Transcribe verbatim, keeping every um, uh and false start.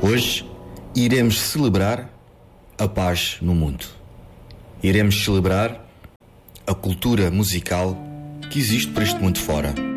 Hoje iremos celebrar a paz no mundo. Iremos celebrar a cultura musical que existe por este mundo fora.